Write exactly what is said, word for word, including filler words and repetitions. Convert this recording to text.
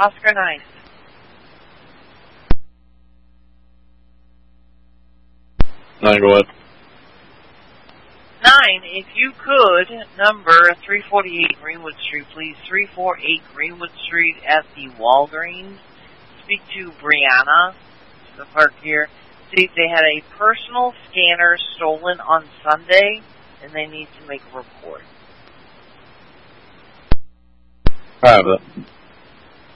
Oscar nine. Nine, go ahead. Nine, if you could, number three forty-eight Greenwood Street, please. three forty-eight Greenwood Street at the Walgreens. Speak to Brianna, to the clerk here. See if they had a personal scanner stolen on Sunday, and they need to make a report. I have it.